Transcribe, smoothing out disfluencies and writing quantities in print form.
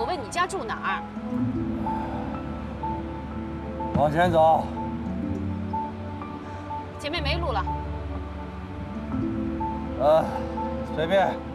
问你家住哪儿。 往前走。 前面没路了。 随便。